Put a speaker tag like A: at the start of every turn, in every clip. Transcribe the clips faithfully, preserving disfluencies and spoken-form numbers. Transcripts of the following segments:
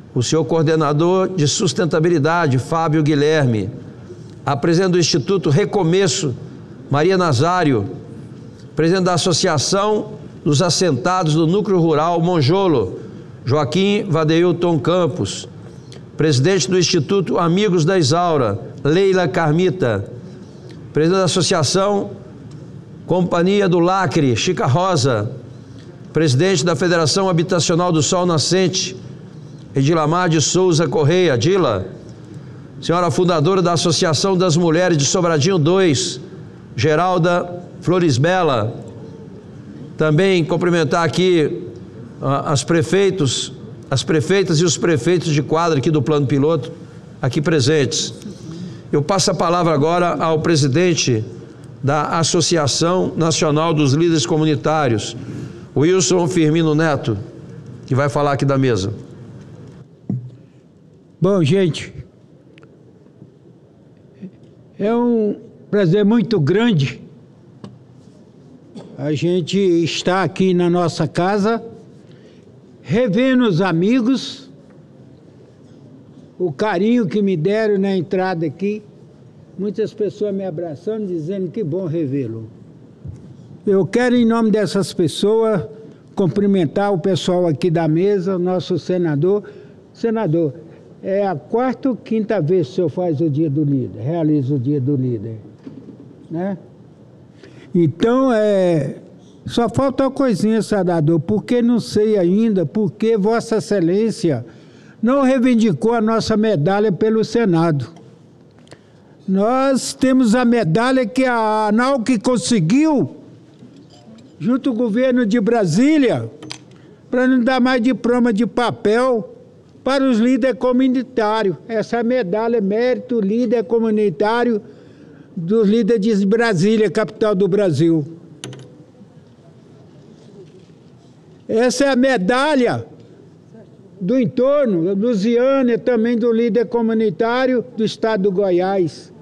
A: o senhor coordenador de sustentabilidade, Fábio Guilherme, a presidente do Instituto Recomeço, Maria Nazário, presidente da Associação dos Assentados do Núcleo Rural Monjolo, Joaquim Vadeilton Campos, presidente do Instituto Amigos da Isaura, Leila Carmita, presidente da Associação Companhia do Lacre, Chica Rosa, presidente da Federação Habitacional do Sol Nascente, Edilamar de Souza Correia, Dila, senhora fundadora da Associação das Mulheres de Sobradinho dois, Geralda Florisbela. Também cumprimentar aqui uh, as prefeitos, as prefeitas e os prefeitos de quadra aqui do Plano Piloto, aqui presentes. Eu passo a palavra agora ao presidente da Associação Nacional dos Líderes Comunitários, Wilson Firmino Neto, que vai falar aqui da mesa.
B: Bom, gente, é um prazer muito grande a gente estar aqui na nossa casa, revendo os amigos, o carinho que me deram na entrada aqui, muitas pessoas me abraçando, dizendo que bom revê-lo. Eu quero, em nome dessas pessoas, cumprimentar o pessoal aqui da mesa, o nosso senador. Senador, é a quarta ou quinta vez que o senhor faz o Dia do Líder, realiza o Dia do Líder, né? Então, é, só falta uma coisinha, senador, porque não sei ainda porque Vossa Excelência não reivindicou a nossa medalha pelo Senado. Nós temos a medalha que a ANALC conseguiu, junto ao governo de Brasília, para não dar mais diploma de papel para os líderes comunitários. Essa medalha é mérito líder comunitário dos líderes de Brasília, capital do Brasil. Essa é a medalha do entorno, Lusiânia, também do líder comunitário do estado do Goiás.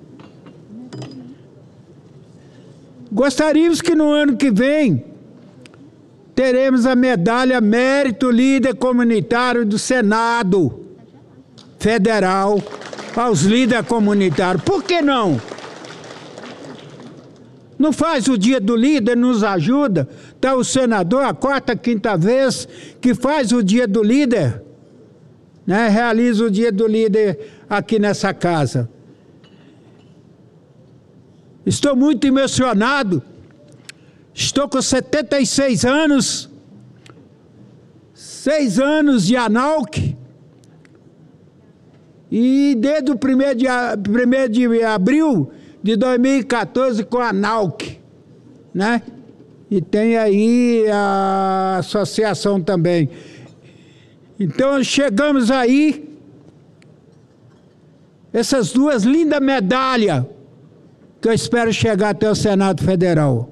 B: Gostaríamos que no ano que vem teremos a medalha Mérito Líder Comunitário do Senado Federal aos líderes comunitários. Por que não? Não faz o Dia do Líder, nos ajuda? Está o senador, a quarta, quinta vez que faz o Dia do Líder, né? Realiza o Dia do Líder aqui nessa casa. Estou muito emocionado. Estou com setenta e seis anos, seis anos de ANALC, e desde o primeiro de, primeiro de abril de dois mil e quatorze com a ANALC, né? E tem aí a associação também. Então chegamos aí, essas duas lindas medalhas, que eu espero chegar até o Senado Federal.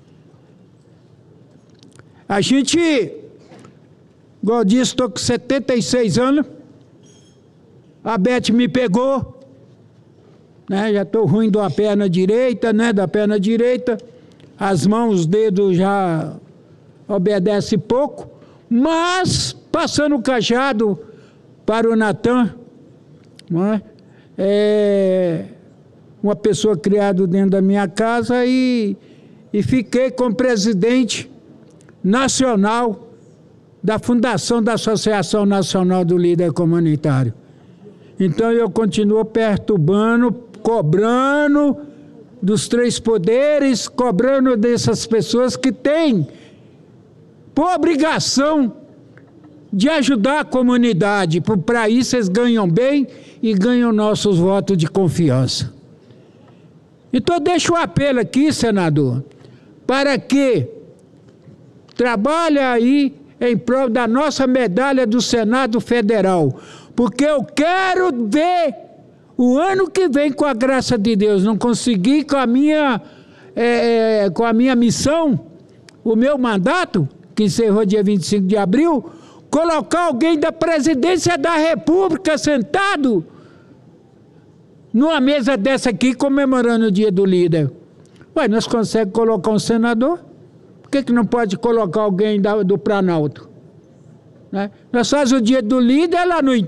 B: A gente, igual eu disse, estou com setenta e seis anos, a Beth me pegou, né? Já estou ruim da perna direita, né? Da perna direita, as mãos, os dedos já obedecem pouco, mas passando o cajado para o Natan, não é? É uma pessoa criada dentro da minha casa, e, e fiquei como presidente nacional da Fundação da Associação Nacional do Líder Comunitário. Então eu continuo perturbando, cobrando dos três poderes, cobrando dessas pessoas que têm por obrigação de ajudar a comunidade. Para isso eles ganham bem e ganham nossos votos de confiança. Então eu deixo o apelo aqui, senador, para que trabalhe aí em prol da nossa medalha do Senado Federal, porque eu quero ver o ano que vem, com a graça de Deus, não consegui com a minha, é, com a minha missão, o meu mandato, que encerrou dia vinte e cinco de abril, colocar alguém da presidência da República sentado numa mesa dessa aqui, comemorando o Dia do Líder. Ué, nós conseguimos colocar um senador? Por que que não pode colocar alguém da, do Planalto? Né? Nós fazemos o Dia do Líder lá no